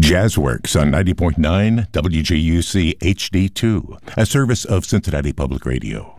Jazzworks on 90.9 WJUC HD2, a service of Cincinnati Public Radio.